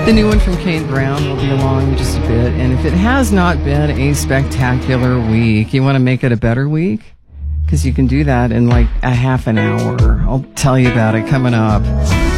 The new one from Kane Brown will be along in just a bit. And if it has not been a spectacular week, you want to make it a better week? Because you can do that in like a half an hour. I'll tell you about it coming up.